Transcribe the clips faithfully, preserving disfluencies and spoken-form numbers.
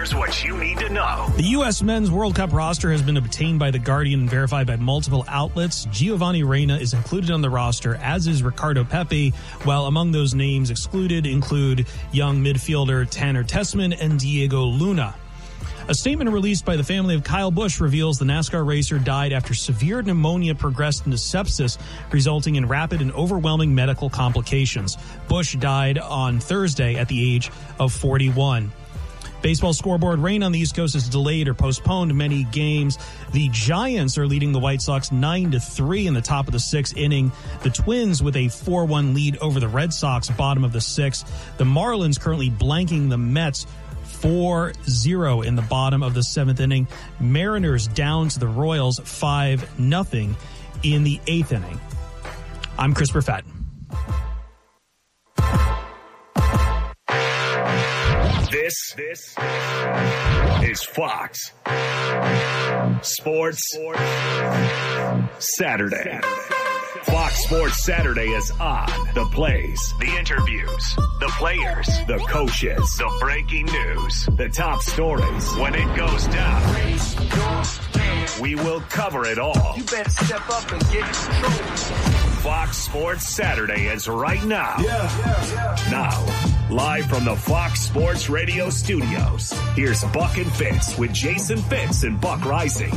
Here's what you need to know. The U S Men's World Cup roster has been obtained by The Guardian and verified by multiple outlets. Giovanni Reyna is included on the roster, as is Ricardo Pepi, while among those names excluded include young midfielder Tanner Tessman and Diego Luna. A statement released by the family of Kyle Busch reveals the NASCAR racer died after severe pneumonia progressed into sepsis, resulting in rapid and overwhelming medical complications. Busch died on Thursday at the age of forty-one. Baseball scoreboard: rain on the East Coast has delayed or postponed many games. The Giants are leading the White Sox nine to three in the top of the sixth inning. The Twins with a four one lead over the Red Sox, bottom of the sixth. The Marlins currently blanking the Mets four zero in the bottom of the seventh inning. Mariners down to the Royals five nothing in the eighth inning. I'm Chris Perfett. This, this is Fox Sports Saturday. Fox Sports Saturday is on. The plays, the interviews, the players, the coaches, the breaking news, the top stories. When it goes down, we will cover it all. You better step up and get in control. Fox Sports Saturday is right now. Yeah, yeah, yeah. Now, live from the Fox Sports Radio studios, here's Buck and Fitz with Jason Fitz and Buck Rising.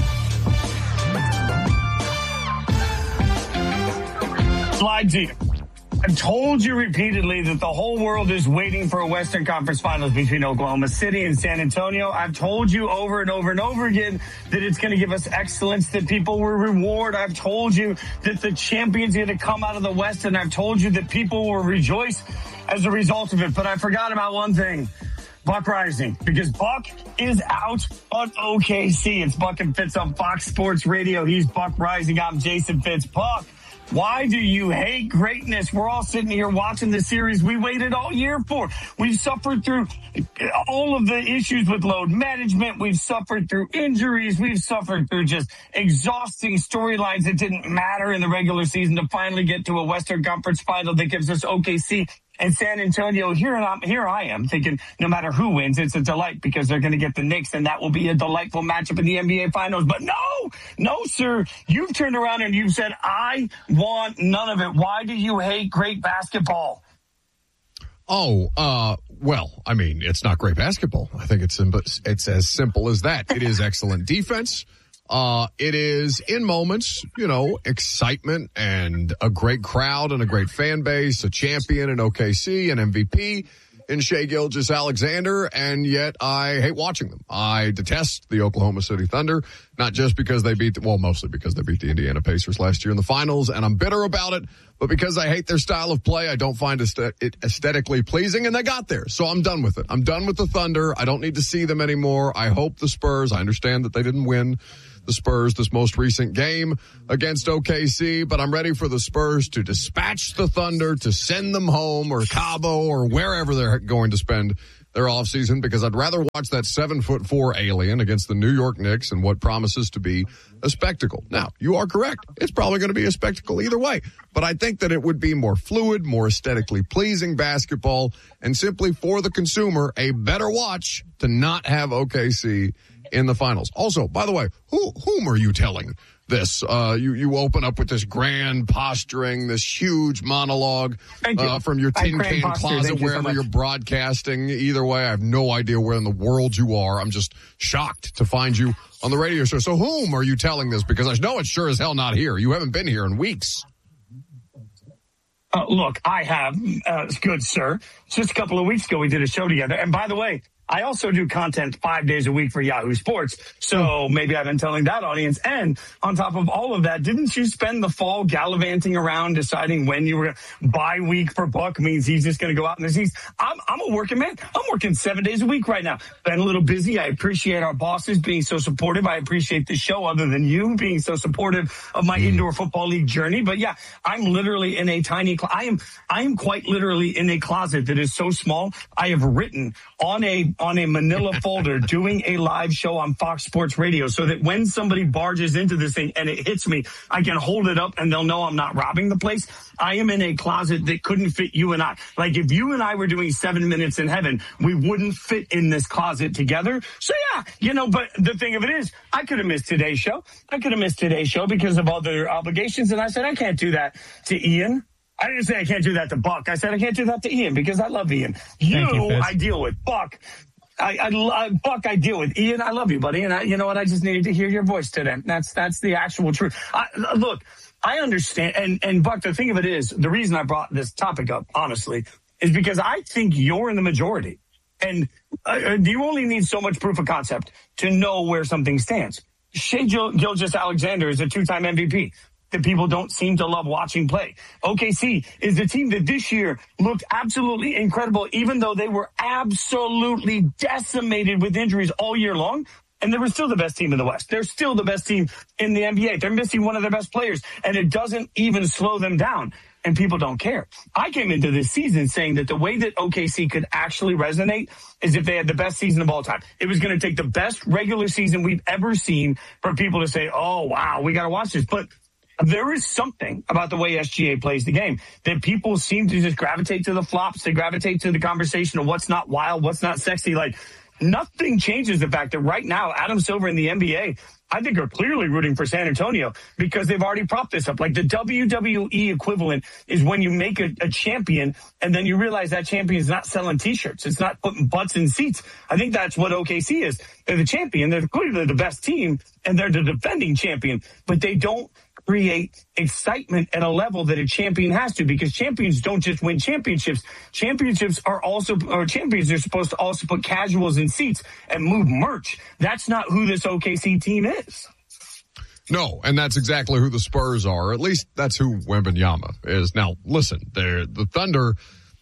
Slide to you. I've told you repeatedly that the whole world is waiting for a Western Conference Finals between Oklahoma City and San Antonio. I've told you over and over and over again that it's going to give us excellence, that people will reward. I've told you that the champions are going to come out of the West, and I've told you that people will rejoice as a result of it. But I forgot about one thing. Buck Rising, because Buck is out on O K C. It's Buck and Fitz on Fox Sports Radio. He's Buck Rising. I'm Jason Fitz. Buck, why do you hate greatness? We're all sitting here watching the series we waited all year for. We've suffered through all of the issues with load management. We've suffered through injuries. We've suffered through just exhausting storylines that didn't matter in the regular season to finally get to a Western Conference final that gives us O K C and San Antonio. Here and I'm, here I am thinking no matter who wins, it's a delight because they're going to get the Knicks, and that will be a delightful matchup in the N B A Finals. But no, no, sir. You've turned around and you've said, I want none of it. Why do you hate great basketball? Oh, uh, well, I mean, it's not great basketball. I think it's it's as simple as that. It is excellent defense. Uh, it is, in moments, you know, excitement and a great crowd and a great fan base, a champion in O K C, an M V P in Shai Gilgeous-Alexander, and yet I hate watching them. I detest the Oklahoma City Thunder, not just because they beat, the, well, mostly because they beat the Indiana Pacers last year in the finals, and I'm bitter about it, but because I hate their style of play. I don't find it aesthetically pleasing, and they got there, so I'm done with it. I'm done with the Thunder. I don't need to see them anymore. I hope the Spurs, I understand that they didn't win the Spurs this most recent game against O K C, but I'm ready for the Spurs to dispatch the Thunder, to send them home, or Cabo, or wherever they're going to spend their offseason, because I'd rather watch that seven foot four alien against the New York Knicks in what promises to be a spectacle. Now, you are correct. It's probably going to be a spectacle either way, but I think that it would be more fluid, more aesthetically pleasing basketball, and simply for the consumer, a better watch to not have O K C in the finals. Also, by the way, who, whom are you telling this? Uh, you, you open up with this grand posturing, this huge monologue uh, from your tin can closet, wherever you're broadcasting. Either way, I have no idea where in the world you are. I'm just shocked to find you on the radio show. So whom are you telling this? Because I know it's sure as hell not here. You haven't been here in weeks. Uh, look, I have, uh, good sir. Just a couple of weeks ago, we did a show together. And by the way, I also do content five days a week for Yahoo Sports, so maybe I've been telling that audience. And on top of all of that, didn't you spend the fall gallivanting around deciding when you were going to bye week for Buck means he's just going to go out in the season? I'm, I'm a working man. I'm working seven days a week right now. Been a little busy. I appreciate our bosses being so supportive. I appreciate the show other than you being so supportive of my indoor football league journey. But yeah, I'm literally in a tiny, cl- I am, I am quite literally in a closet that is so small. I have written on a on a manila folder doing a live show on Fox Sports Radio so that when somebody barges into this thing and it hits me, I can hold it up and they'll know I'm not robbing the place. I am in a closet that couldn't fit you and I. Like if you and I were doing seven minutes in heaven, we wouldn't fit in this closet together. So yeah, you know, but the thing of it is, I could have missed today's show. I could have missed today's show because of other obligations. And I said, I can't do that to Ian. I didn't say I can't do that to Buck. I said I can't do that to Ian because I love Ian. You, you I deal with. Buck, I, I, Buck, I deal with. Ian, I love you, buddy. And I, you know what? I just needed to hear your voice today. That's that's the actual truth. I, look, I understand. And, and Buck, the thing of it is, the reason I brought this topic up, honestly, is because I think you're in the majority. And uh, you only need so much proof of concept to know where something stands. Shai Gilgeous-Alexander is a two-time M V P that people don't seem to love watching play. O K C is the team that this year looked absolutely incredible, even though they were absolutely decimated with injuries all year long. And they were still the best team in the West. They're still the best team in the N B A. They're missing one of their best players, and it doesn't even slow them down. And people don't care. I came into this season saying that the way that O K C could actually resonate is if they had the best season of all time. It was going to take the best regular season we've ever seen for people to say, oh, wow, we got to watch this. But there is something about the way S G A plays the game that people seem to just gravitate to the flops. They gravitate to the conversation of what's not wild, what's not sexy. Like, nothing changes the fact that right now, Adam Silver in the N B A, I think, are clearly rooting for San Antonio because they've already propped this up. Like the W W E equivalent is when you make a, a champion and then you realize that champion is not selling T-shirts. It's not putting butts in seats. I think that's what O K C is. They're the champion. They're clearly the best team and they're the defending champion, but they don't create excitement at a level that a champion has to, because champions don't just win championships. Championships are also, or champions are supposed to also put casuals in seats and move merch. That's not who this O K C team is. No, and that's exactly who the Spurs are. At least that's who Wembanyama is. Now, listen, they're the Thunder.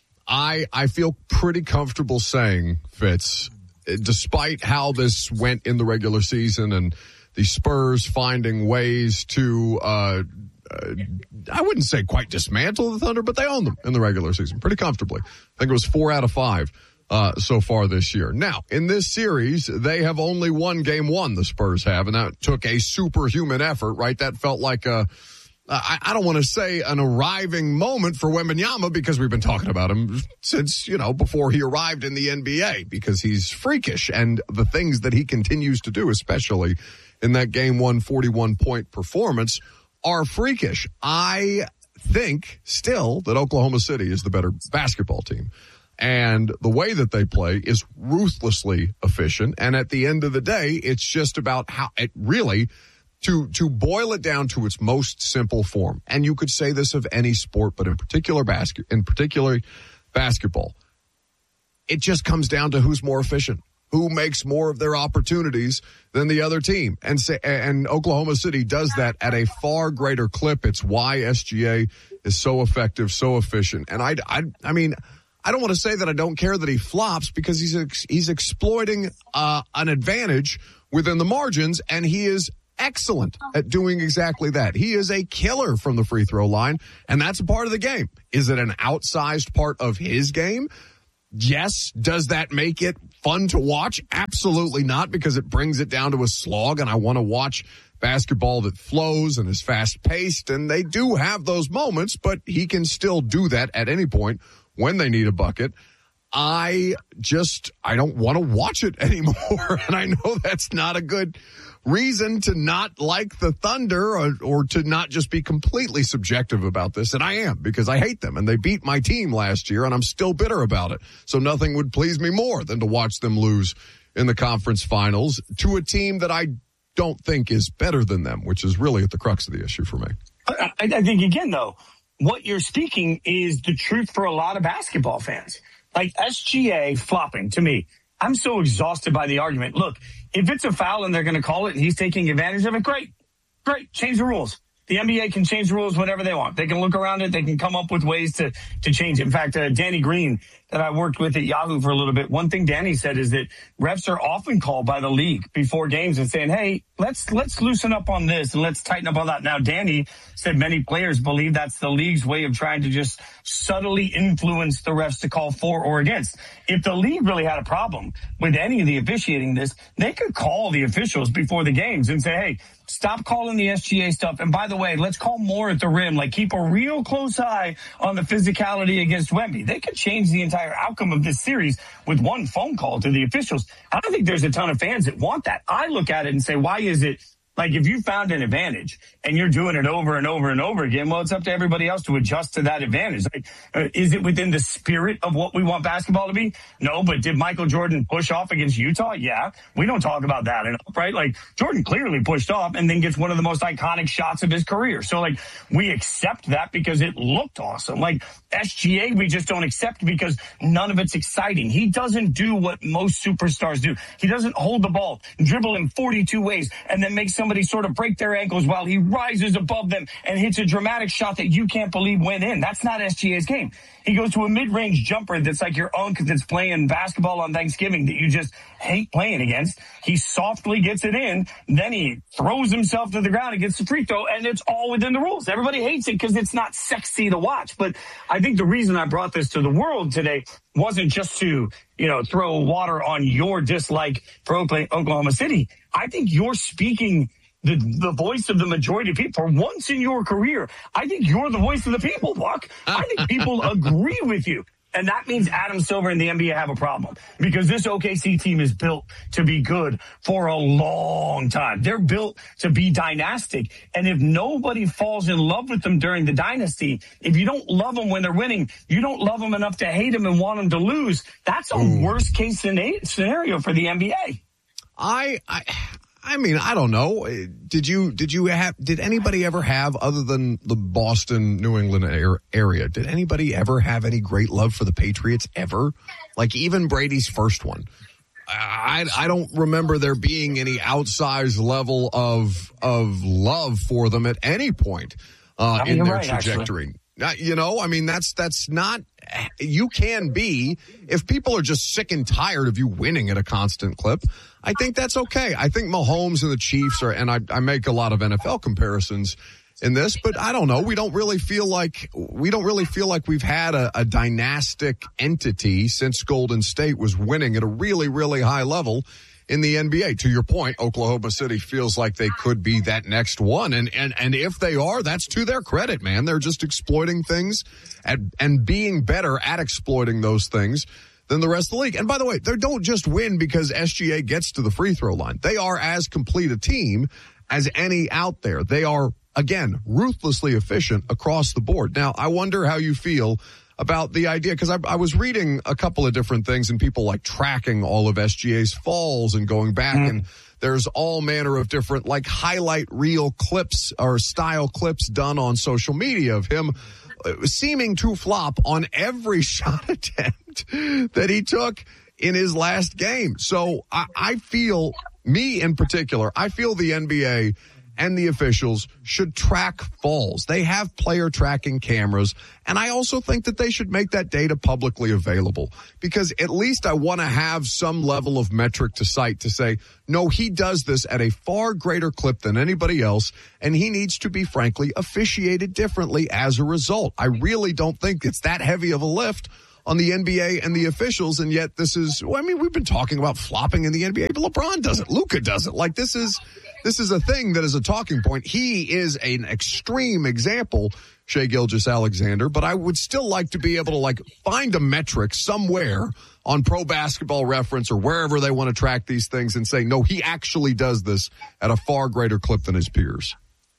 I I feel pretty comfortable saying, Fitz, despite how this went in the regular season and the Spurs finding ways to, uh, uh, I wouldn't say quite dismantle the Thunder, but they own them in the regular season pretty comfortably. I think it was four out of five uh, so far this year. Now, in this series, they have only won game one, the Spurs have, and that took a superhuman effort, right? That felt like a, I, I don't want to say an arriving moment for Wembanyama because we've been talking about him since, you know, before he arrived in the N B A because he's freakish and the things that he continues to do, especially in that game one forty-one point performance, are freakish. I think still that Oklahoma City is the better basketball team. And the way that they play is ruthlessly efficient. And at the end of the day, it's just about how it really, to, to boil it down to its most simple form. And you could say this of any sport, but in particular basket, in particular basketball, it just comes down to who's more efficient. Who makes more of their opportunities than the other team. And say, and Oklahoma City does that at a far greater clip. It's why S G A is so effective, so efficient. And I, I, I mean, I don't want to say that I don't care that he flops because he's, ex, he's exploiting uh, an advantage within the margins, and he is excellent at doing exactly that. He is a killer from the free throw line, and that's a part of the game. Is it an outsized part of his game? Yes. Does that make it fun to watch? Absolutely not, because it brings it down to a slog, and I want to watch basketball that flows and is fast-paced, and they do have those moments, but he can still do that at any point when they need a bucket. I just, I don't want to watch it anymore, and I know that's not a good reason to not like the Thunder or, or to not just be completely subjective about this, and I am, because I hate them, and they beat my team last year, and I'm still bitter about it. So nothing would please me more than to watch them lose in the conference finals to a team that I don't think is better than them, which is really at the crux of the issue for me. I, I think, again, though, what you're speaking is the truth for a lot of basketball fans. Like S G A flopping, to me, I'm so exhausted by the argument. Look, if it's a foul and they're going to call it and he's taking advantage of it, great. Great. Change the rules. The N B A can change the rules whenever they want. They can look around it. They can come up with ways to, to change it. In fact, uh, Danny Green that I worked with at Yahoo for a little bit, one thing Danny said is that refs are often called by the league before games and saying, hey, let's let's loosen up on this and let's tighten up on that. Now, Danny said many players believe that's the league's way of trying to just subtly influence the refs to call for or against. If the league really had a problem with any of the officiating this, they could call the officials before the games and say, hey, stop calling the S G A stuff. And by the way, let's call more at the rim. Like, keep a real close eye on the physicality against Wemby. They could change the entire outcome of this series with one phone call to the officials. I don't think there's a ton of fans that want that. I look at it and say, why is it like if you found an advantage and you're doing it over and over and over again, well, it's up to everybody else to adjust to that advantage. Like, uh, is it within the spirit of what we want basketball to be? No, but did Michael Jordan push off against Utah? Yeah. We don't talk about that enough, right? Like, Jordan clearly pushed off and then gets one of the most iconic shots of his career. So, like, we accept that because it looked awesome. Like, S G A, we just don't accept because none of it's exciting. He doesn't do what most superstars do. He doesn't hold the ball, dribble in forty-two ways, and then make somebody sort of break their ankles while he rises above them and hits a dramatic shot that you can't believe went in. That's not S G A's game. He goes to a mid-range jumper that's like your uncle that's playing basketball on Thanksgiving that you just hate playing against. He softly gets it in. Then he throws himself to the ground and gets the free throw, and it's all within the rules. Everybody hates it because it's not sexy to watch. But I think the reason I brought this to the world today wasn't just to, you know, throw water on your dislike for Oklahoma City. I think you're speaking the the voice of the majority of people. For once in your career, I think you're the voice of the people, Buck. I think people agree with you. And that means Adam Silver and the N B A have a problem because this O K C team is built to be good for a long time. They're built to be dynastic. And if nobody falls in love with them during the dynasty, if you don't love them when they're winning, you don't love them enough to hate them and want them to lose. That's a Ooh. worst case scenario for the N B A. I, I, I mean, I don't know. Did you, did you have, did anybody ever have, other than the Boston, New England area, did anybody ever have any great love for the Patriots ever? Like even Brady's first one. I, I don't remember there being any outsized level of, of love for them at any point, uh, in their right, trajectory. Actually. You know, I mean, that's, that's not, you can be, if people are just sick and tired of you winning at a constant clip, I think that's okay. I think Mahomes and the Chiefs are, and I, I make a lot of N F L comparisons in this, but I don't know. We don't really feel like, we don't really feel like we've had a, a dynastic entity since Golden State was winning at a really, really high level in the N B A. To your point, Oklahoma City feels like they could be that next one. And, and, and if they are, that's to their credit, man. They're just exploiting things at, and being better at exploiting those things than the rest of the league. And by the way, they don't just win because S G A gets to the free throw line. They are as complete a team as any out there. They are, again, ruthlessly efficient across the board. Now, I wonder how you feel about the idea, because I, I was reading a couple of different things and people like tracking all of S G A's falls and going back mm. and there's all manner of different like highlight reel clips or style clips done on social media of him seeming to flop on every shot attempt that he took in his last game. So I, I feel, me in particular, I feel the N B A and the officials should track falls. They have player tracking cameras, and I also think that they should make that data publicly available, because at least I want to have some level of metric to cite to say, no, he does this at a far greater clip than anybody else, and he needs to be, frankly, officiated differently as a result. I really don't think it's that heavy of a lift on the N B A and the officials, and yet this is, well, I mean, we've been talking about flopping in the N B A, but LeBron does it. Luka does it. Like, this is, this is a thing that is a talking point. He is an extreme example, Shai Gilgeous-Alexander, but I would still like to be able to, like, find a metric somewhere on Pro Basketball Reference or wherever they want to track these things and say, no, he actually does this at a far greater clip than his peers.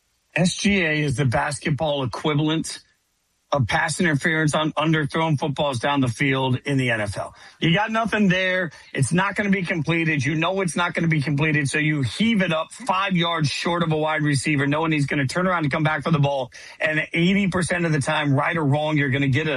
S G A is the basketball equivalent of pass interference on underthrown footballs down the field in the N F L. You got nothing there. It's not going to be completed. You know it's not going to be completed, so you heave it up five yards short of a wide receiver, knowing he's going to turn around and come back for the ball. And eighty percent of the time, right or wrong, you're going to get a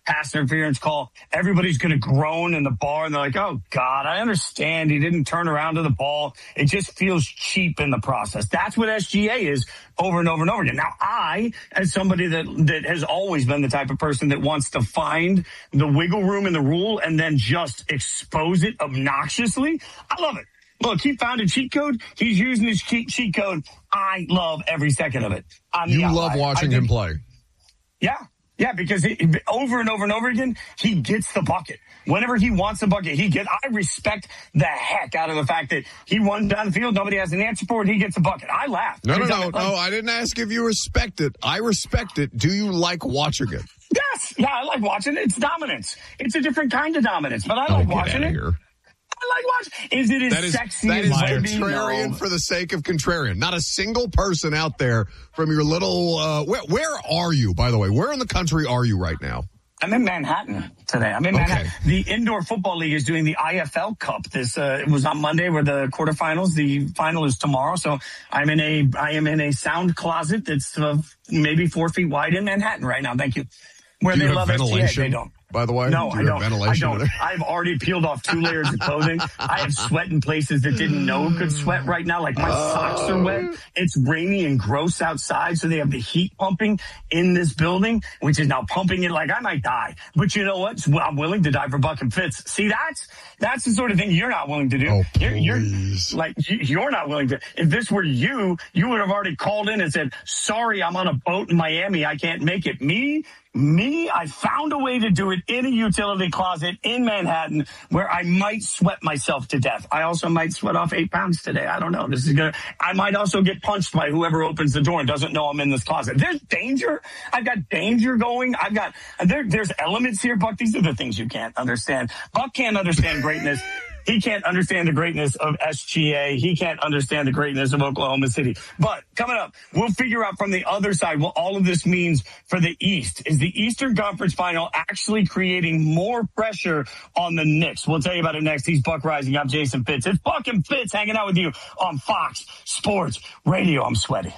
pass interference call. Everybody's going to groan in the bar, and they're like, oh, God, I understand. He didn't turn around to the ball. It just feels cheap in the process. That's what S G A is over and over and over again. Now, I, as somebody that, that has always been the type of person that wants to find the wiggle room in the rule and then just expose it obnoxiously, I love it. Look, he found a cheat code. He's using his cheat, cheat code. I love every second of it. I'm you love watching him play. Yeah. Yeah, because he, over and over and over again, he gets the bucket. Whenever he wants the bucket, he gets. I respect the heck out of the fact that he runs down the field, nobody has an answer for it, he gets a bucket. I laugh. No, no, no, like, no, I didn't ask if you respect it. I respect it. Do you like watching it? Yes. Yeah, I like watching it. It's dominance. It's a different kind of dominance, but I oh, like get watching it. Here. I like watching. Is it as that is, sexy that as is contrarian no. for the sake of contrarian? Not a single person out there from your little. Uh, where, where are you, by the way? Where in the country are you right now? I'm in Manhattan today. I'm in okay. Manhattan. The Indoor Football League is doing the I F L Cup. This uh, it was on Monday, where the quarterfinals. The final is tomorrow. So I'm in a I am in a sound closet that's uh, maybe four feet wide in Manhattan right now. Thank you. Where Do you they have love ventilation? S G A, they don't. By the way, no, do I you don't. have ventilation I don't. I've already peeled off two layers of clothing. I have sweat in places that didn't know could sweat right now. Like my uh, socks are wet. It's rainy and gross outside, so they have the heat pumping in this building, which is now pumping it like I might die. But you know what? I'm willing to die for Buck and Fitz. See, that's that's the sort of thing you're not willing to do. Oh, you're, you're like you're not willing to. If this were you, you would have already called in and said, "Sorry, I'm on a boat in Miami. I can't make it." Me. Me, I found a way to do it in a utility closet in Manhattan where I might sweat myself to death. I also might sweat off eight pounds today. I don't know. This is gonna, I might also get punched by whoever opens the door and doesn't know I'm in this closet. There's danger. I've got danger going. I've got, there, there's elements here, Buck. These are the things you can't understand. Buck can't understand greatness. He can't understand the greatness of S G A. He can't understand the greatness of Oklahoma City. But coming up, we'll figure out from the other side what all of this means for the East. Is the Eastern Conference Final actually creating more pressure on the Knicks? We'll tell you about it next. He's Buck Rising. I'm Jason Fitz. It's Buck and Fitz hanging out with you on Fox Sports Radio. I'm sweaty.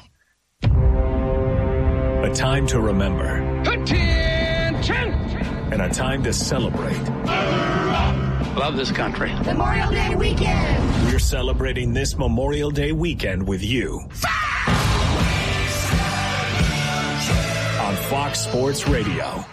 A time to remember. Attention! And a time to celebrate. Love this country. Memorial Day weekend. We're celebrating this Memorial Day weekend with you. On Fox Sports Radio.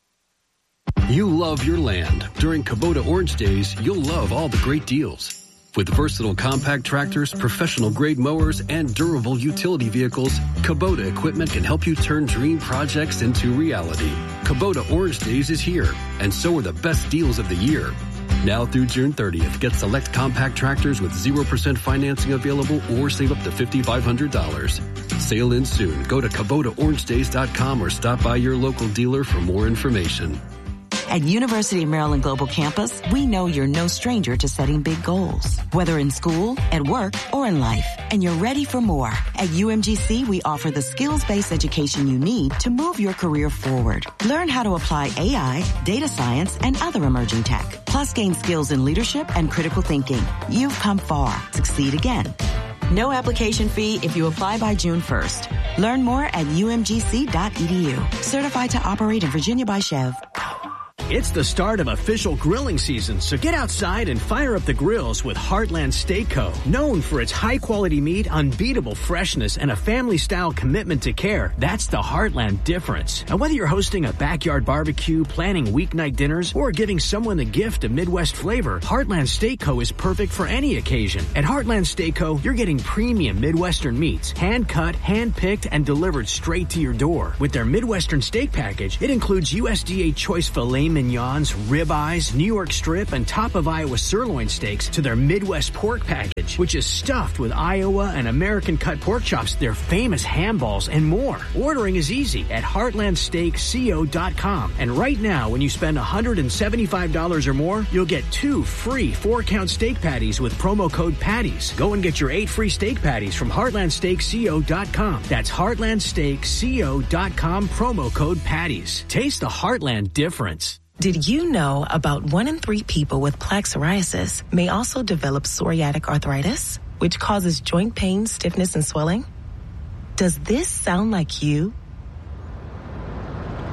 You love your land. During Kubota Orange Days, you'll love all the great deals. With versatile compact tractors, professional-grade mowers, and durable utility vehicles, Kubota equipment can help you turn dream projects into reality. Kubota Orange Days is here, and so are the best deals of the year. Now through June thirtieth, get select compact tractors with zero percent financing available or save up to five thousand five hundred dollars. Sail in soon. Go to Kubota Orange Days dot com or stop by your local dealer for more information. At University of Maryland Global Campus, we know you're no stranger to setting big goals, whether in school, at work, or in life, and you're ready for more. At U M G C, we offer the skills-based education you need to move your career forward. Learn how to apply A I, data science, and other emerging tech, plus gain skills in leadership and critical thinking. You've come far. Succeed again. No application fee if you apply by June first. Learn more at U M G C dot E D U. Certified to operate in Virginia by Chev. It's the start of official grilling season, so get outside and fire up the grills with Heartland Steak Co. Known for its high-quality meat, unbeatable freshness, and a family-style commitment to care, that's the Heartland difference. And whether you're hosting a backyard barbecue, planning weeknight dinners, or giving someone the gift of Midwest flavor, Heartland Steak Co. is perfect for any occasion. At Heartland Steak Co., you're getting premium Midwestern meats, hand-cut, hand-picked, and delivered straight to your door. With their Midwestern steak package, it includes U S D A choice filet mignons, ribeyes, New York strip, and top of Iowa sirloin steaks to their Midwest pork package, which is stuffed with Iowa and American cut pork chops, their famous ham balls, and more. Ordering is easy at heartland steak co dot com. And right now, when you spend one hundred seventy-five dollars or more, you'll get two free four-count steak patties with promo code PATTIES. Go and get your eight free steak patties from heartland steak co dot com. That's heartland steak co dot com, promo code PATTIES. Taste the Heartland difference. Did you know about one in three people with plaque psoriasis may also develop psoriatic arthritis, which causes joint pain, stiffness, and swelling? Does this sound like you?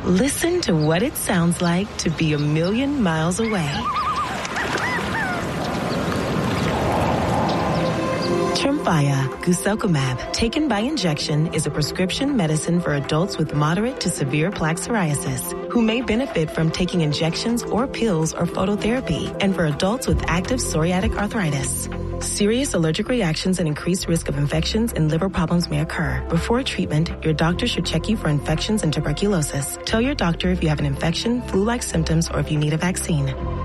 Listen to what it sounds like to be a million miles away. Tremfya guselkumab, taken by injection, is a prescription medicine for adults with moderate to severe plaque psoriasis who may benefit from taking injections or pills or phototherapy, and for adults with active psoriatic arthritis. Serious allergic reactions and increased risk of infections and liver problems may occur. Before treatment, your doctor should check you for infections and tuberculosis. Tell your doctor if you have an infection, flu-like symptoms, or if you need a vaccine.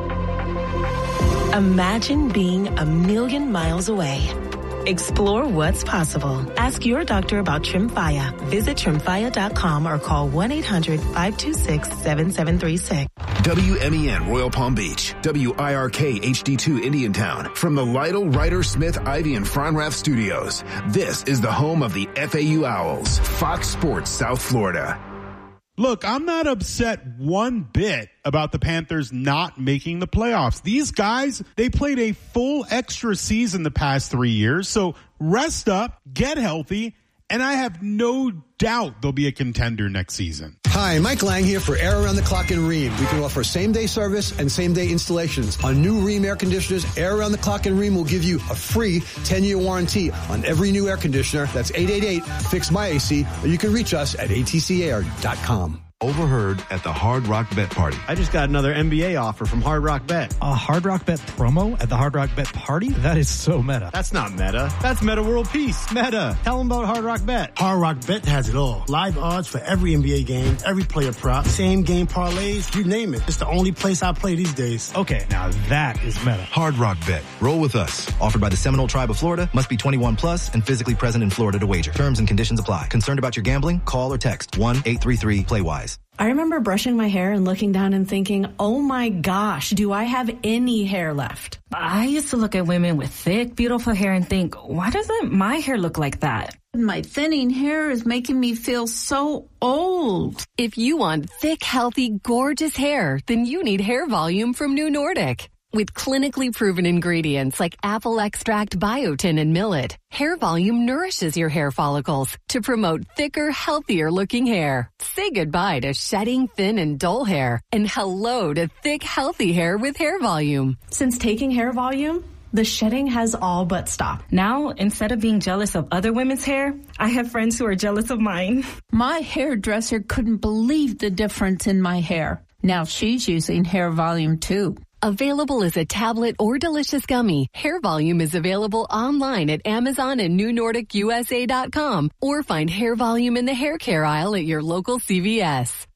Imagine being a million miles away. Explore what's possible. Ask your doctor about Tremfya. Visit tremfya dot com or call one eight hundred five two six seven seven three six. W M E N Royal Palm Beach, W I R K H D two Indiantown. From the Lytle, Ryder, Smith, Ivy, and Fronrath studios, this is the home of the F A U Owls, Fox Sports South Florida. Look, I'm not upset one bit about the Panthers not making the playoffs. These guys, they played a full extra season the past three years. So rest up, get healthy, and I have no doubt they'll be a contender next season. Hi, Mike Lang here for Air Around the Clock in Rheem. We can offer same-day service and same-day installations. On new Rheem air conditioners, Air Around the Clock in Rheem will give you a free ten-year warranty on every new air conditioner. That's eight eight eight, fix my A C, or you can reach us at A T C air dot com. Overheard at the Hard Rock Bet Party. I just got another N B A offer from Hard Rock Bet. A Hard Rock Bet promo at the Hard Rock Bet Party? That is so meta. That's not meta. That's Meta World Peace. Meta. Tell them about Hard Rock Bet. Hard Rock Bet has it all. Live odds for every N B A game, every player prop, same game parlays, you name it. It's the only place I play these days. Okay, now that is meta. Hard Rock Bet. Roll with us. Offered by the Seminole Tribe of Florida. Must be twenty-one plus and physically present in Florida to wager. Terms and conditions apply. Concerned about your gambling? Call or text one eight three three play wise. I remember brushing my hair and looking down and thinking, oh my gosh, do I have any hair left? I used to look at women with thick, beautiful hair and think, why doesn't my hair look like that? My thinning hair is making me feel so old. If you want thick, healthy, gorgeous hair, then you need Hair Volume from New Nordic. With clinically proven ingredients like apple extract, biotin, and millet, Hair Volume nourishes your hair follicles to promote thicker, healthier looking hair. Say goodbye to shedding, thin, and dull hair, and hello to thick, healthy hair with Hair Volume. Since taking Hair Volume, the shedding has all but stopped. Now, instead of being jealous of other women's hair, I have friends who are jealous of mine. My hairdresser couldn't believe the difference in my hair. Now she's using Hair Volume too. Available as a tablet or delicious gummy, Hair Volume is available online at Amazon and New Nordic U S A dot com, or find Hair Volume in the hair care aisle at your local C V S.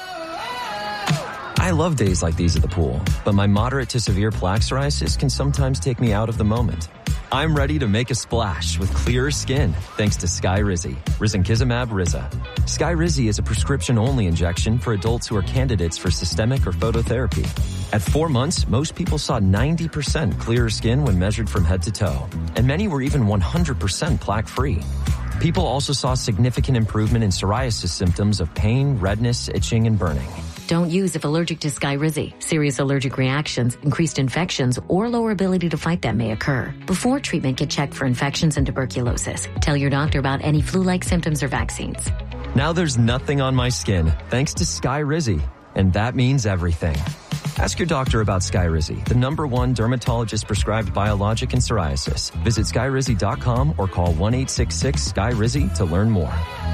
I love days like these at the pool, but my moderate to severe plaque psoriasis can sometimes take me out of the moment. I'm ready to make a splash with clearer skin thanks to Skyrizi, risankizumab Riza. Skyrizi is a prescription-only injection for adults who are candidates for systemic or phototherapy. At four months, most people saw ninety percent clearer skin when measured from head to toe, and many were even one hundred percent plaque-free. People also saw significant improvement in psoriasis symptoms of pain, redness, itching, and burning. Don't use if allergic to Skyrizi. Serious allergic reactions, increased infections, or lower ability to fight them may occur. Before treatment, get checked for infections and tuberculosis. Tell your doctor about any flu-like symptoms or vaccines. Now there's nothing on my skin thanks to Skyrizi, and that means everything. Ask your doctor about Skyrizi, the number one dermatologist-prescribed biologic in psoriasis. Visit skyrizi dot com or call one eight six six Sky Rizi to learn more.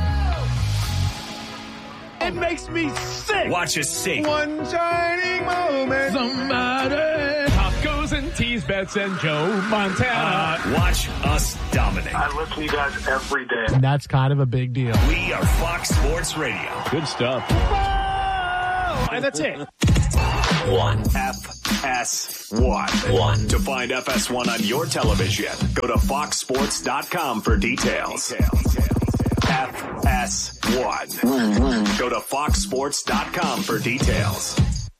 It makes me sick. Watch us sing. One shining moment. Somebody. Tacos and teas, bets and Joe Montana. Uh, watch us dominate. I listen to you guys every day. That's kind of a big deal. We are Fox Sports Radio. Good stuff. Whoa! And that's it. One. F S one. One. To find F S one on your television, go to fox sports dot com for details. details. F S one. One, one. Go to fox sports dot com for details.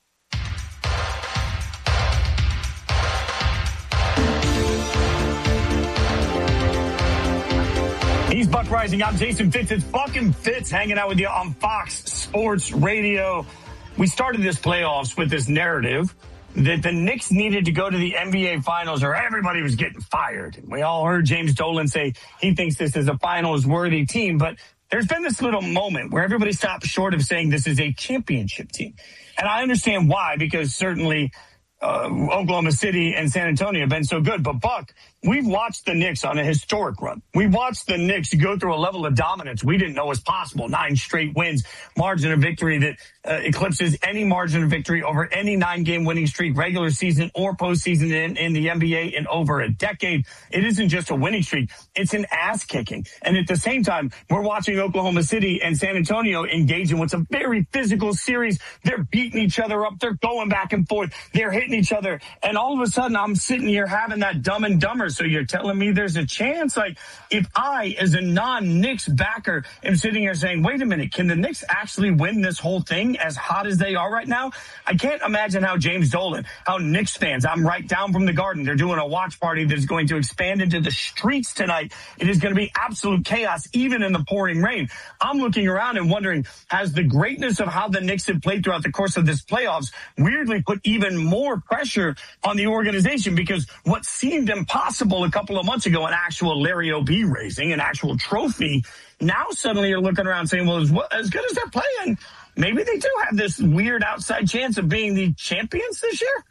He's Buck Rising. I'm Jason Fitz. It's fucking Fitz hanging out with you on Fox Sports Radio. We started this playoffs with this narrative that the Knicks needed to go to the N B A Finals or everybody was getting fired. We all heard James Dolan say he thinks this is a finals-worthy team, but there's been this little moment where everybody stopped short of saying this is a championship team. And I understand why, because certainly uh, Oklahoma City and San Antonio have been so good. But, Buck, we've watched the Knicks on a historic run. We watched the Knicks go through a level of dominance we didn't know was possible. Nine straight wins, margin of victory that uh, eclipses any margin of victory over any nine-game winning streak, regular season or postseason in, in the N B A in over a decade. It isn't just a winning streak. It's an ass-kicking. And at the same time, we're watching Oklahoma City and San Antonio engage in what's a very physical series. They're beating each other up. They're going back and forth. They're hitting each other. And all of a sudden, I'm sitting here having that Dumb and Dumber. So you're telling me there's a chance? Like, if I, as a non-Knicks backer, am sitting here saying, wait a minute, can the Knicks actually win this whole thing as hot as they are right now? I can't imagine how James Dolan, how Knicks fans, I'm right down from the Garden, they're doing a watch party that's going to expand into the streets tonight. It is going to be absolute chaos, even in the pouring rain. I'm looking around and wondering, has the greatness of how the Knicks have played throughout the course of this playoffs weirdly put even more pressure on the organization? Because what seemed impossible a couple of months ago, an actual Larry O'B raising, an actual trophy, now suddenly you're looking around saying, well, as, as good as they're playing, maybe they do have this weird outside chance of being the champions this year?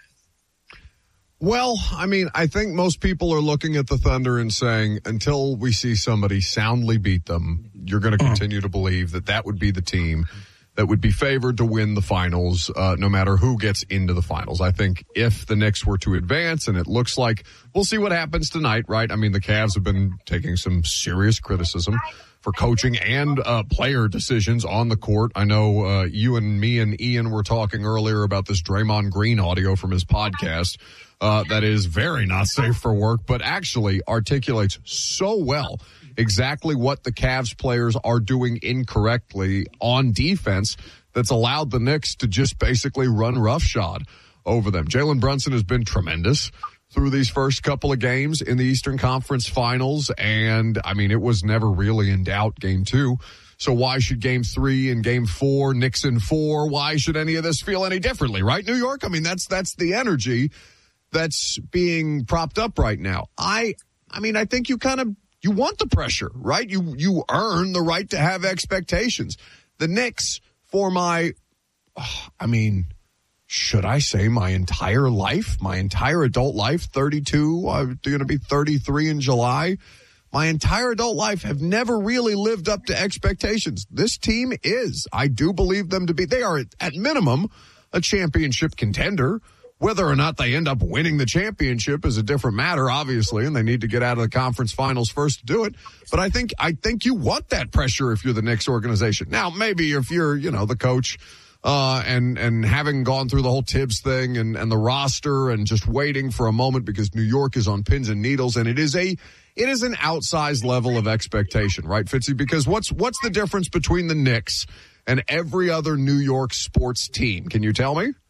Well, I mean, I think most people are looking at the Thunder and saying, until we see somebody soundly beat them, you're going to continue to believe that that would be the team that would be favored to win the finals, uh, no matter who gets into the finals. I think if the Knicks were to advance, and it looks like we'll see what happens tonight, right? I mean, the Cavs have been taking some serious criticism for coaching and uh, player decisions on the court. I know uh, you and me and Ian were talking earlier about this Draymond Green audio from his podcast uh, that is very not safe for work, but actually articulates so well exactly what the Cavs players are doing incorrectly on defense that's allowed the Knicks to just basically run roughshod over them. Jalen Brunson has been tremendous through these first couple of games in the Eastern Conference Finals, and, I mean, it was never really in doubt game two. So why should game three and game four, Knicks in four, why should any of this feel any differently, right, New York? I mean, that's that's the energy that's being propped up right now. I, I mean, I think you kind of You want the pressure, right? You you earn the right to have expectations. The Knicks, for my, I mean, should I say my entire life, my entire adult life, thirty-two, I'm going to be thirty-three in July. My entire adult life have never really lived up to expectations. This team is. I do believe them to be. They are, at minimum, a championship contender. Whether or not they end up winning the championship is a different matter, obviously, and they need to get out of the conference finals first to do it. But I think I think you want that pressure if you're the Knicks organization. Now, maybe if you're, you know, the coach uh, and and having gone through the whole Tibbs thing and, and the roster and just waiting for a moment because New York is on pins and needles, and it is a it is an outsized level of expectation, right, Fitzy? Because what's what's the difference between the Knicks and every other New York sports team? Can you tell me?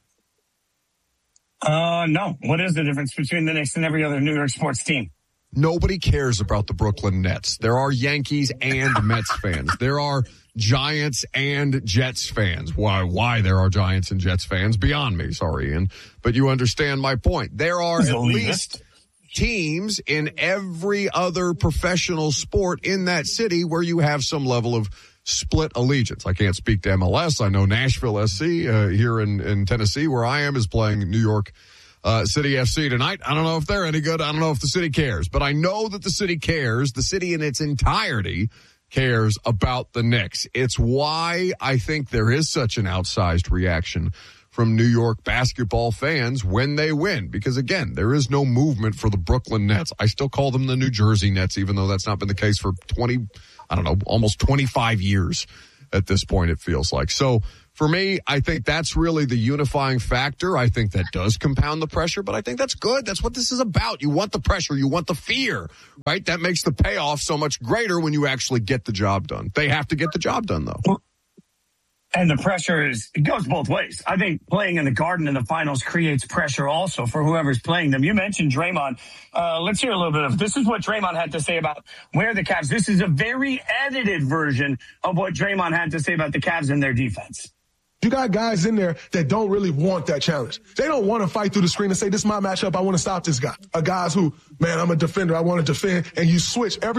Uh, no. What is the difference between the Knicks and every other New York sports team? Nobody cares about the Brooklyn Nets. There are Yankees and Mets fans. There are Giants and Jets fans. Why, why there are Giants and Jets fans? Beyond me. Sorry, Ian. But you understand my point. There are at least teams in every other professional sport in that city where you have some level of split allegiance. I can't speak to M L S. I know Nashville S C uh, here in, in Tennessee, where I am, is playing New York uh, City F C tonight. I don't know if they're any good. I don't know if the city cares. But I know that the city cares. The city in its entirety cares about the Knicks. It's why I think there is such an outsized reaction from New York basketball fans when they win. Because, again, there is no movement for the Brooklyn Nets. I still call them the New Jersey Nets, even though that's not been the case for twenty I don't know, almost twenty-five years at this point, it feels like. So for me, I think that's really the unifying factor. I think that does compound the pressure, but I think that's good. That's what this is about. You want the pressure. You want the fear, right? That makes the payoff so much greater when you actually get the job done. They have to get the job done, though. And the pressure is, it goes both ways. I think playing in the Garden in the finals creates pressure also for whoever's playing them. You mentioned Draymond. Uh, let's hear a little bit of, this is what Draymond had to say about where the Cavs, this is a very edited version of what Draymond had to say about the Cavs and their defense. You got guys in there that don't really want that challenge. They don't want to fight through the screen and say, this is my matchup, I want to stop this guy. A guys who, man, I'm a defender, I want to defend, and you switch every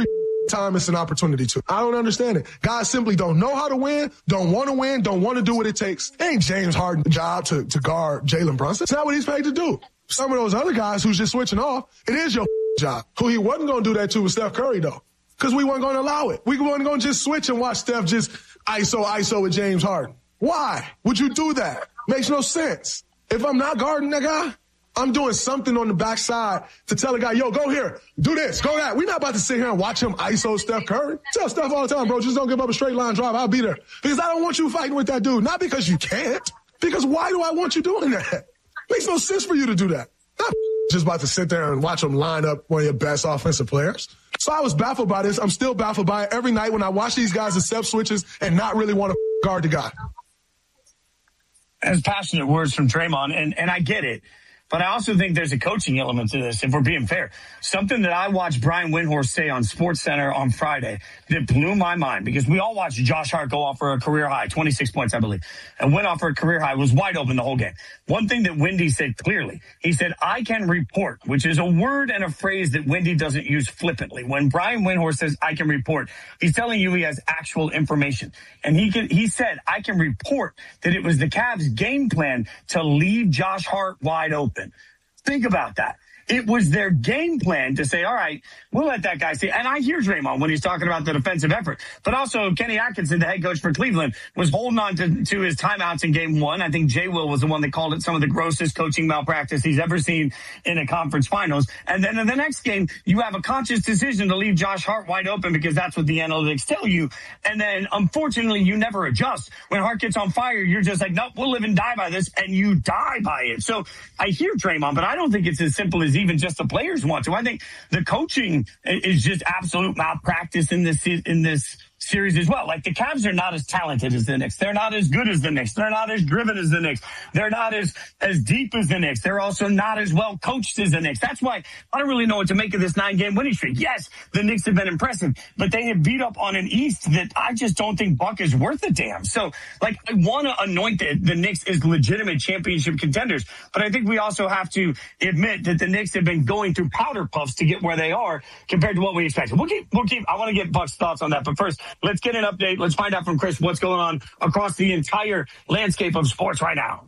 time it's an opportunity to. I don't understand it. Guys simply don't know how to win, don't want to win, don't want to do what it takes. It ain't James Harden's job to, to guard Jalen Brunson. It's not what he's paid to do. Some of those other guys who's just switching off, it is your job. Who he wasn't going to do that to was Steph Curry, though, because we weren't going to allow it. We weren't going to just switch and watch Steph just I S O, I S O with James Harden. Why would you do that? Makes no sense. If I'm not guarding that guy, I'm doing something on the backside to tell a guy, yo, go here, do this, go that. We're not about to sit here and watch him I S O Steph Curry. Tell Steph all the time, bro, just don't give up a straight line drive. I'll be there. Because I don't want you fighting with that dude. Not because you can't. Because why do I want you doing that? Makes no sense for you to do that. Not just about to sit there and watch him line up one of your best offensive players. So I was baffled by this. I'm still baffled by it every night when I watch these guys accept switches and not really want to guard the guy. As passionate words from Draymond, and, and I get it. But I also think there's a coaching element to this, if we're being fair. Something that I watched Brian Windhorst say on SportsCenter on Friday that blew my mind, because we all watched Josh Hart go off for a career high, twenty-six points, I believe, and went off for a career high, was wide open the whole game. One thing that Wendy said clearly, he said, I can report, which is a word and a phrase that Wendy doesn't use flippantly. When Brian Windhorst says, I can report, he's telling you he has actual information. And he can, he said, I can report that it was the Cavs' game plan to leave Josh Hart wide open. Think about that. It was their game plan to say, all right, we'll let that guy see. And I hear Draymond when he's talking about the defensive effort. But also Kenny Atkinson, the head coach for Cleveland, was holding on to, to his timeouts in game one. I think Jay Will was the one that called it some of the grossest coaching malpractice he's ever seen in a conference finals. And then in the next game, you have a conscious decision to leave Josh Hart wide open because that's what the analytics tell you. And then, unfortunately, you never adjust. When Hart gets on fire, you're just like, nope, we'll live and die by this. And you die by it. So I hear Draymond, but I don't think it's as simple as even just the players want to. I think the coaching is just absolute malpractice in this in this series as well. Like, the Cavs are not as talented as the Knicks. They're not as good as the Knicks. They're not as driven as the Knicks. They're not as, as deep as the Knicks. They're also not as well coached as the Knicks. That's why I don't really know what to make of this nine-game winning streak. Yes, the Knicks have been impressive, but they have beat up on an East that I just don't think Buck is worth a damn. So, like, I want to anoint the, the Knicks as legitimate championship contenders, but I think we also have to admit that the Knicks have been going through powder puffs to get where they are compared to what we expected. We'll keep, we'll keep, I want to get Buck's thoughts on that, but first, let's get an update. Let's find out from Chris what's going on across the entire landscape of sports right now.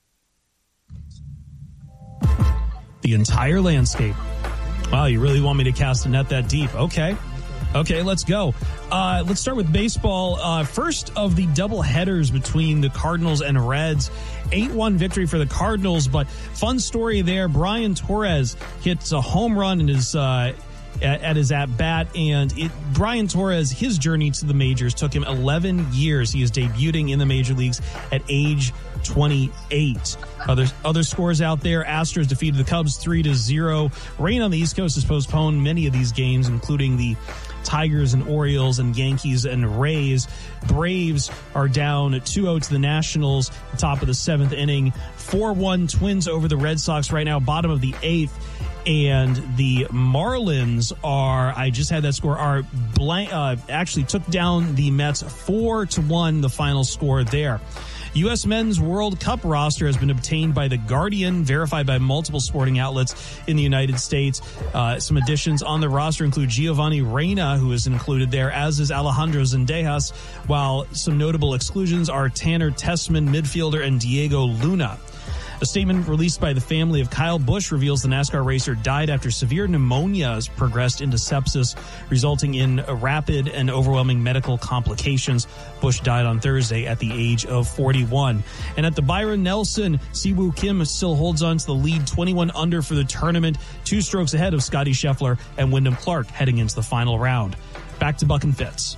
The entire landscape. Wow, you really want me to cast a net that deep? Okay. Okay, let's go. Uh, let's start with baseball. Uh, first of the double headers between the Cardinals and Reds. eight one victory for the Cardinals, but fun story there. Brian Torres hits a home run in his uh At, at his at-bat, and it, Brian Torres, his journey to the majors took him eleven years. He is debuting in the major leagues at age twenty-eight. Other other scores out there: Astros defeated the Cubs three to zero. Rain on the East Coast has postponed many of these games, including the Tigers and Orioles and Yankees and Rays. Braves are down two oh to the Nationals, top of the seventh inning. four one Twins over the Red Sox right now, bottom of the eighth. And the Marlins are, I just had that score, are blank, uh, actually took down the Mets four to one, the final score there. U S Men's World Cup roster has been obtained by The Guardian, verified by multiple sporting outlets in the United States. Uh, some additions on the roster include Giovanni Reyna, who is included there, as is Alejandro Zendejas, while some notable exclusions are Tanner Tessman, midfielder, and Diego Luna. A statement released by the family of Kyle Busch reveals the NASCAR racer died after severe pneumonia has progressed into sepsis, resulting in rapid and overwhelming medical complications. Busch died on Thursday at the age of forty-one. And at the Byron Nelson, Siwoo Kim still holds on to the lead, twenty-one under for the tournament, two strokes ahead of Scotty Scheffler and Wyndham Clark heading into the final round. Back to Buck and Fitz.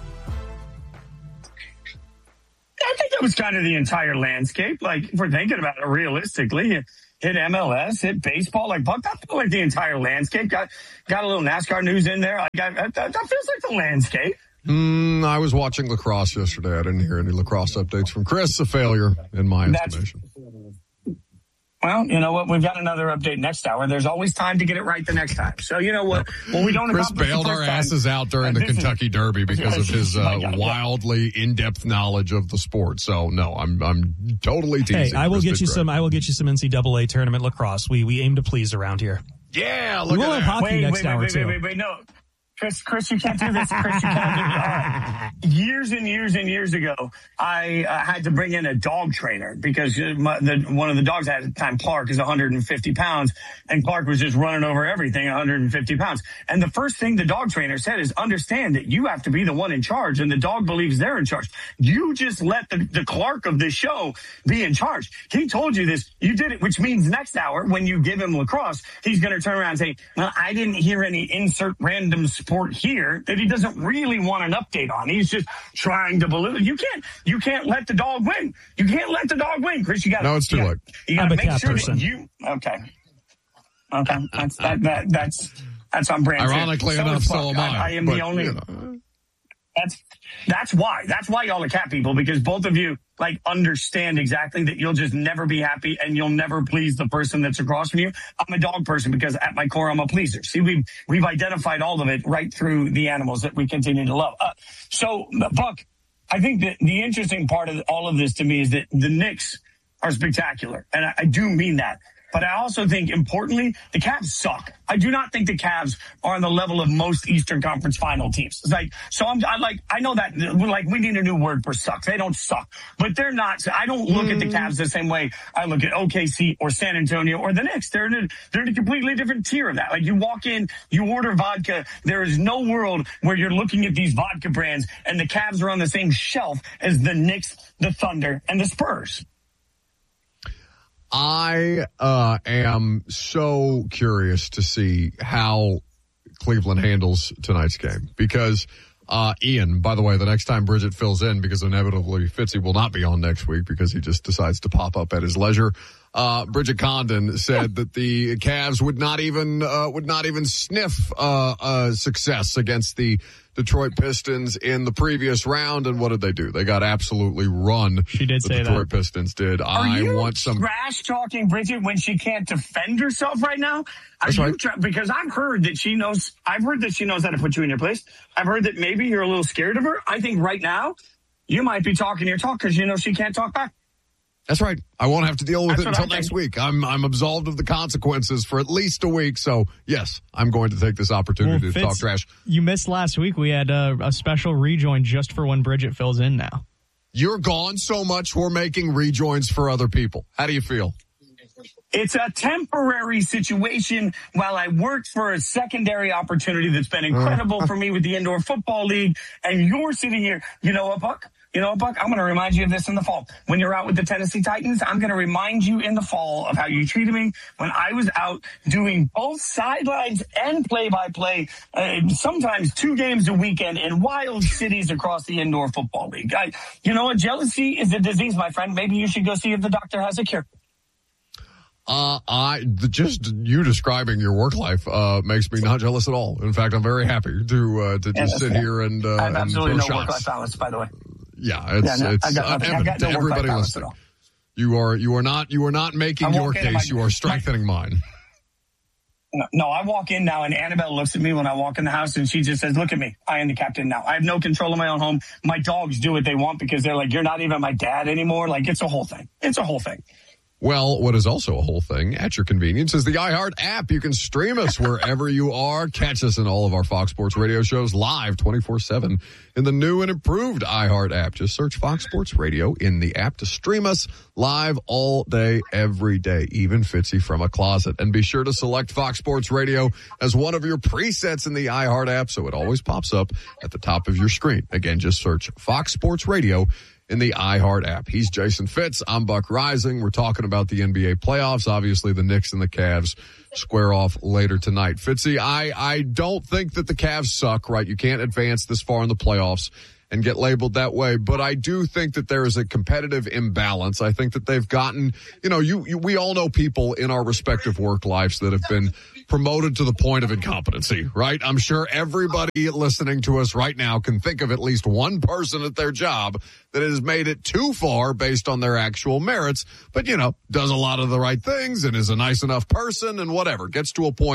I think that was kind of the entire landscape. Like, if we're thinking about it realistically, hit, hit M L S, hit baseball, like Buck, that felt like the entire landscape. Got got a little NASCAR news in there. Like, I, that, that feels like the landscape. Mm, I was watching lacrosse yesterday. I didn't hear any lacrosse updates from Chris. A failure, in my That's, estimation. Well, you know what? We've got another update next hour. There's always time to get it right the next time. So, you know what? Well, we don't. Chris bailed our asses out during the Kentucky is, Derby because of his uh, God, wildly in-depth knowledge of the sport. So, no, I'm I'm totally teasing. Hey, I will Chris get you great. some. I will get you some N C double A tournament lacrosse. We we aim to please around here. Yeah, look we at will that. have hockey wait, next wait, hour wait, too. Wait, wait, wait, no. Chris, Chris, you can't do this. Chris, you can't do this. Uh, years and years and years ago, I uh, had to bring in a dog trainer because my, the, one of the dogs I had at the time, Clark, is one hundred fifty pounds, and Clark was just running over everything, one hundred fifty pounds. And the first thing the dog trainer said is, understand that you have to be the one in charge, and the dog believes they're in charge. You just let the, the Clark of the show be in charge. He told you this. You did it, which means next hour, when you give him lacrosse, he's going to turn around and say, well, I didn't hear any insert random sport here that he doesn't really want an update on. He's just trying to believe. You can't, you can't let the dog win. You can't let the dog win, Chris. You got no, it's too late. You got to make sure person. that you. Okay. Okay. That's that. that that's that's on brand. Ironically so enough, so am I. I, I am but, the only. You know. That's that's why. That's why y'all are cat people, because both of you like understand exactly that you'll just never be happy and you'll never please the person that's across from you. I'm a dog person because at my core I'm a pleaser. See, we've we've identified all of it right through the animals that we continue to love. Uh, so, Buck, I think that the interesting part of all of this to me is that the Knicks are spectacular, and I, I do mean that. But I also think, importantly, the Cavs suck. I do not think the Cavs are on the level of most Eastern Conference final teams. It's like, so I'm I like, I know that, like, we need a new word for suck. They don't suck. But they're not. I don't look mm. at the Cavs the same way I look at O K C or San Antonio or the Knicks. They're in a, they're in a completely different tier of that. Like, you walk in, you order vodka. There is no world where you're looking at these vodka brands and the Cavs are on the same shelf as the Knicks, the Thunder, and the Spurs. I uh, am so curious to see how Cleveland handles tonight's game because uh, Ian, by the way, the next time Bridget fills in, because inevitably Fitzy will not be on next week because he just decides to pop up at his leisure. Uh, Bridget Condon said that the Cavs would not even uh, would not even sniff uh, uh, success against the Detroit Pistons in the previous round. And what did they do? They got absolutely run. She did the say Detroit that. Pistons did. Are I you want some trash talking Bridget when she can't defend herself right now? Are That's you right. tra- because I've heard that she knows. I've heard that she knows how to put you in your place. I've heard that maybe you're a little scared of her. I think right now you might be talking your talk because you know she can't talk back. That's right. I won't have to deal with That's it until I next think. week. I'm I'm absolved of the consequences for at least a week. So, yes, I'm going to take this opportunity well, to Fitz, talk trash. You missed last week. We had a, a special rejoin just for when Bridget fills in now. You're gone so much, we're making rejoins for other people. How do you feel? It's a temporary situation while I worked for a secondary opportunity that's been incredible for me with the Indoor Football League. And you're sitting here, you know what, Buck? You know what, Buck? I'm going to remind you of this in the fall. When you're out with the Tennessee Titans, I'm going to remind you in the fall of how you treated me when I was out doing both sidelines and play-by-play, uh, sometimes two games a weekend in wild cities across the Indoor Football League. I, you know what? Jealousy is a disease, my friend. Maybe you should go see if the doctor has a cure. Uh, I the, just you describing your work life uh, makes me not jealous at all. In fact, I'm very happy to uh, to Yeah, just sit fair. here and uh, I have and absolutely throw no shots. work-life balance, by the way. Yeah, it's Yeah, no, it's I got uh, nothing. I evident got to no work-life everybody balance listening. at all. You are you are not you are not making I your walk in and case. my- You are strengthening mine. No, no, I walk in now and Annabelle looks at me when I walk in the house and she just says, look at me. I am the captain now. I have no control of my own home. My dogs do what they want because they're like, you're not even my dad anymore. Like, it's a whole thing. It's a whole thing. Well, what is also a whole thing at your convenience is the iHeart app. You can stream us wherever you are. Catch us in all of our Fox Sports radio shows live twenty-four seven in the new and improved iHeart app. Just search Fox Sports Radio in the app to stream us live all day, every day, even Fitzy from a closet. And be sure to select Fox Sports Radio as one of your presets in the iHeart app so it always pops up at the top of your screen. Again, just search Fox Sports Radio in the iHeart app. He's Jason Fitz. I'm Buck Rising. We're talking about the N B A playoffs. Obviously, the Knicks and the Cavs square off later tonight. Fitzy, I, I don't think that the Cavs suck, right? You can't advance this far in the playoffs and get labeled that way. But I do think that there is a competitive imbalance. I think that they've gotten, you know, you, you we all know people in our respective work lives that have been promoted to the point of incompetency, right? I'm sure everybody listening to us right now can think of at least one person at their job that has made it too far based on their actual merits, but, you know, does a lot of the right things and is a nice enough person and whatever, gets to a point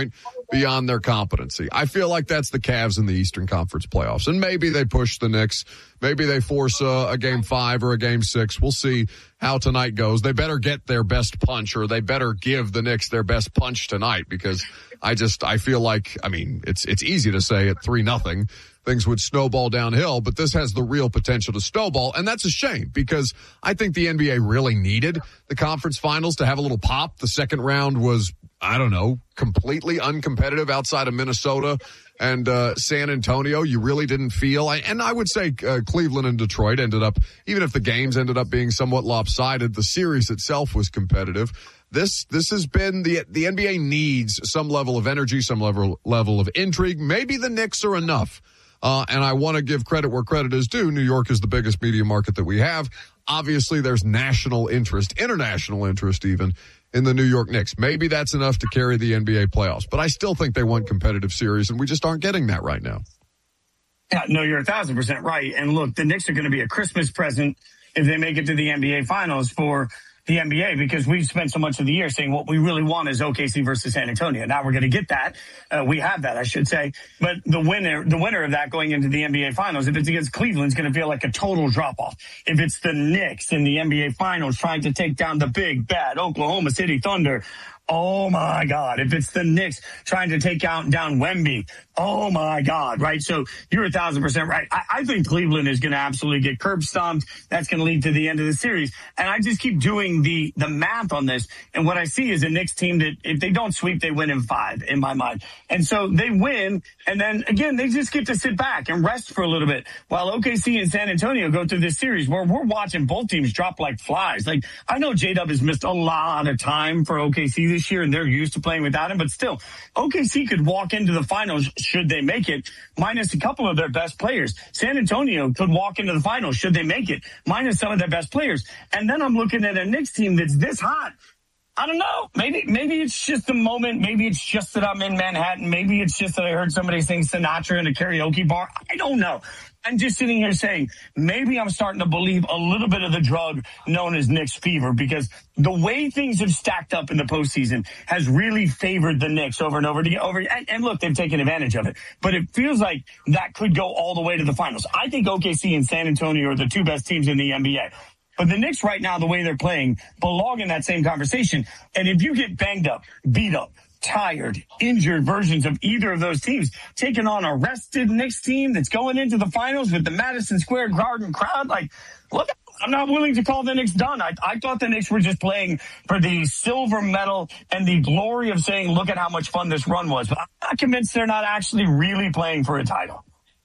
beyond their competency. I feel like that's the Cavs in the Eastern Conference playoffs. And maybe they push the Knicks. Maybe they force a, a game five or a game six. We'll see how tonight goes. They better get their best punch, or they better give the Knicks their best punch tonight, because I just, I feel like, I mean, it's, it's easy to say at three nothing. Things would snowball downhill, but this has the real potential to snowball, and that's a shame, because I think the N B A really needed the conference finals to have a little pop. The second round was, I don't know, completely uncompetitive outside of Minnesota and uh, San Antonio. You really didn't feel, and I would say uh, Cleveland and Detroit ended up, even if the games ended up being somewhat lopsided, the series itself was competitive. This this has been the the N B A needs some level of energy, some level level of intrigue. Maybe the Knicks are enough. Uh, and I want to give credit where credit is due. New York is the biggest media market that we have. Obviously, there's national interest, international interest even, in the New York Knicks. Maybe that's enough to carry the N B A playoffs. But I still think they want competitive series, and we just aren't getting that right now. Yeah, no, you're a thousand percent right. And look, the Knicks are going to be a Christmas present if they make it to the N B A Finals for the N B A, because we've spent so much of the year saying what we really want is O K C versus San Antonio. Now we're going to get that. Uh, we have that, I should say. But the winner, the winner of that going into the N B A Finals, if it's against Cleveland, is going to feel like a total drop-off. If it's the Knicks in the N B A Finals trying to take down the big, bad Oklahoma City Thunder, oh my God. If it's the Knicks trying to take out down Wemby, oh my God, right? So you're a thousand percent right. I, I think Cleveland is going to absolutely get curb stomped. That's going to lead to the end of the series. And I just keep doing the, the math on this. And what I see is a Knicks team that if they don't sweep, they win in five in my mind. And so they win. And then again, they just get to sit back and rest for a little bit while O K C and San Antonio go through this series where we're watching both teams drop like flies. Like, I know J-Dub has missed a lot of time for O K C this year, and they're used to playing without him, but still, O K C could walk into the finals should they make it, minus a couple of their best players. San Antonio could walk into the finals should they make it, minus some of their best players. And then I'm looking at a Knicks team that's this hot. I don't know. Maybe maybe it's just a moment. Maybe it's just that I'm in Manhattan. Maybe it's just that I heard somebody sing Sinatra in a karaoke bar. I don't know. I'm just sitting here saying maybe I'm starting to believe a little bit of the drug known as Knicks fever, because the way things have stacked up in the postseason has really favored the Knicks over and over to get over. And, and look, they've taken advantage of it, but it feels like that could go all the way to the finals. I think O K C and San Antonio are the two best teams in the N B A. But the Knicks right now, the way they're playing, belong in that same conversation. And if you get banged up, beat up, tired, injured versions of either of those teams, taking on a rested Knicks team that's going into the finals with the Madison Square Garden crowd, like, look, I'm not willing to call the Knicks done. I, I thought the Knicks were just playing for the silver medal and the glory of saying, look at how much fun this run was. But I'm not convinced they're not actually really playing for a title.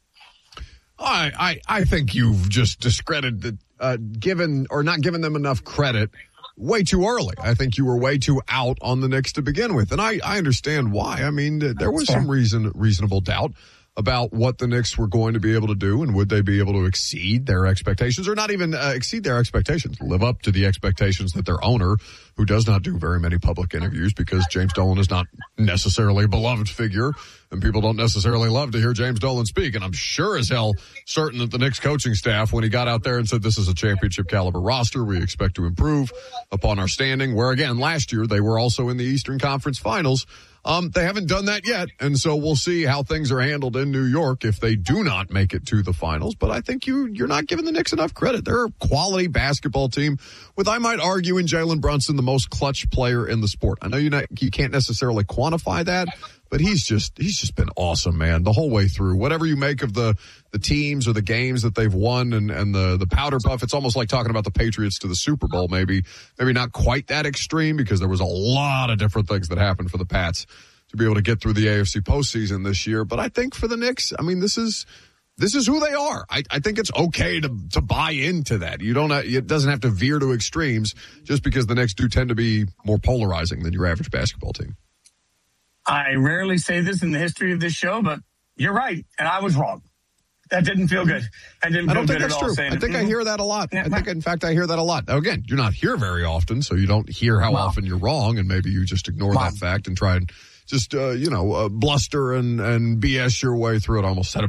I, I, I think you've just discredited the Uh, given or not given them enough credit way too early. I think you were way too out on the Knicks to begin with. And I, I understand why. I mean, there was some reason, reasonable doubt about what the Knicks were going to be able to do, and would they be able to exceed their expectations, or not even uh, exceed their expectations, live up to the expectations that their owner, who does not do very many public interviews because James Dolan is not necessarily a beloved figure, and people don't necessarily love to hear James Dolan speak. And I'm sure as hell certain that the Knicks coaching staff, when he got out there and said, this is a championship caliber roster, we expect to improve upon our standing, where again, last year they were also in the Eastern Conference Finals. Um, they haven't done that yet, and so we'll see how things are handled in New York if they do not make it to the finals. But I think you, you're not giving the Knicks enough credit. They're a quality basketball team with, I might argue, in Jalen Brunson, the most clutch player in the sport. I know you not, you can't necessarily quantify that, but he's just he's just been awesome, man, the whole way through. Whatever you make of the the teams or the games that they've won and, and the, the powder puff, it's almost like talking about the Patriots to the Super Bowl, maybe. Maybe not quite that extreme, because there was a lot of different things that happened for the Pats to be able to get through the A F C postseason this year. But I think for the Knicks, I mean, this is this is who they are. I, I think it's okay to to buy into that. You don't. It doesn't have to veer to extremes just because the Knicks do tend to be more polarizing than your average basketball team. I rarely say this in the history of this show, but you're right, and I was wrong. That didn't feel good. I didn't feel I don't good think that's at all true. saying I think it. I hear that a lot. I think, in fact, I hear that a lot. Now, again, you're not here very often, so you don't hear how Wow. often you're wrong, and maybe you just ignore Wow. that fact and try and just, uh, you know, uh, bluster and, and B S your way through it. I almost said it